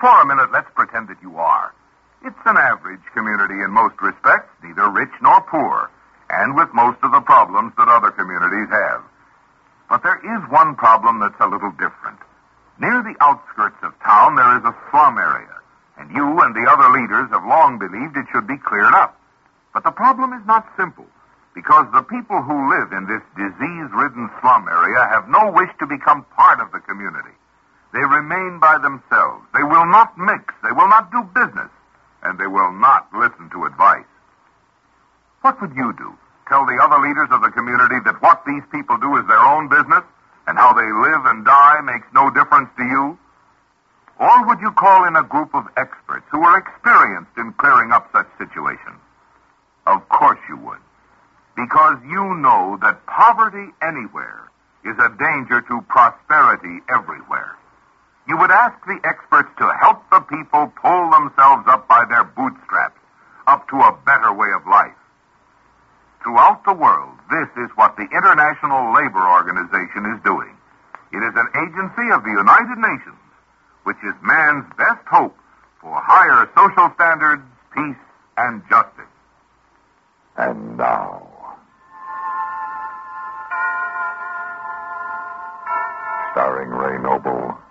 For a minute, let's pretend that you are. It's an average community in most respects, neither rich nor poor, and with most of the problems that other communities have. But there is one problem that's a little different. Near the outskirts of town, there is a slum area, and you and the other leaders have long believed it should be cleared up. But the problem is not simple, because the people who live in this disease-ridden slum area have no wish to become part of the community. They remain by themselves. They will not mix. They will not do business. And they will not listen to advice. What would you do? Tell the other leaders of the community that what these people do is their own business, and how they live and die makes no difference to you? Or would you call in a group of experts who are experienced in clearing up such situations? Of course you would. Because you know that poverty anywhere is a danger to prosperity everywhere. You would ask the experts to help the people pull themselves up by their bootstraps, up to a better way of life. Throughout the world, this is what the International Labor Organization is doing. It is an agency of the United Nations, which is man's best hope for higher social standards, peace, and justice. And now, starring Ray Noble